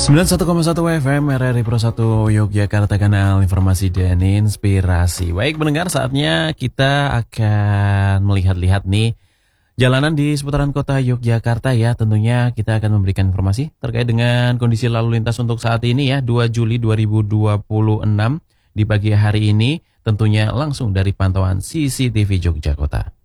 91,1 FM RRI Pro 1 Yogyakarta, kanal informasi dan inspirasi. Baik pendengar, saatnya kita akan melihat-lihat nih jalanan di seputaran kota Yogyakarta ya. Tentunya kita akan memberikan informasi terkait dengan kondisi lalu lintas untuk saat ini ya, 2 Juli 2026 di pagi hari ini, tentunya langsung dari pantauan CCTV Yogyakarta.